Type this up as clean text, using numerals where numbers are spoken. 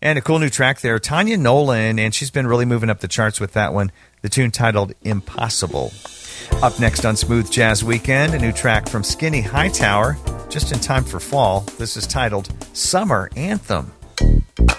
And a cool new track there, Tanya Nolan, and she's been really moving up the charts with that one, the tune titled Impossible. Up next on Smooth Jazz Weekend, a new track from Skinny Hightower, just in time for fall. This is titled Summer Anthem.